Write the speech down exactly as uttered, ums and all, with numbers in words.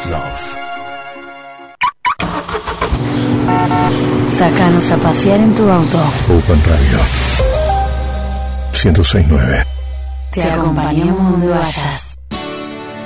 of Love. Sácanos a pasear en tu auto. Open Radio ciento seis punto nueve. Te acompañamos donde vayas.